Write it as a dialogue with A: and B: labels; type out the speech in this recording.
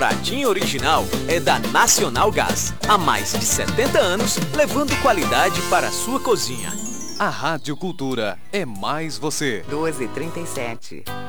A: pratinho original é da Nacional Gás. Há mais de 70 anos, levando qualidade para a sua cozinha.
B: A Rádio Cultura é mais você.
C: 12h37.